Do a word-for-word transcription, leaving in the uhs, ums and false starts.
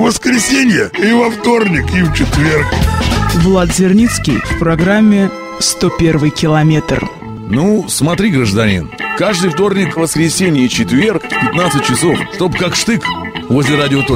воскресенье, и во вторник, и в четверг. Влад Зерницкий в программе «сто первый километр». Ну, смотри, гражданин, каждый вторник, воскресенье и четверг в пятнадцать часов, чтоб как штык возле радио.